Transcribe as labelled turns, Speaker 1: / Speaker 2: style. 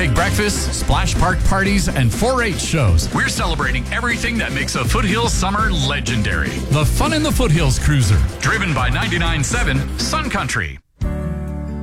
Speaker 1: pancake breakfasts, splash park parties, and 4-H shows. We're celebrating everything that makes a Foothills summer legendary. The Fun in the Foothills Cruiser, driven by 99.7 Sun Country.